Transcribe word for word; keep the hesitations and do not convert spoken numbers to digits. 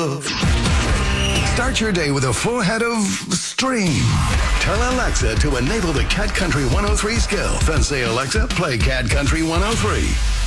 love. Start your day with a full head of stream. Tell Alexa to enable the Cat Country one oh three skill. Then say, Alexa, play Cat Country one oh three.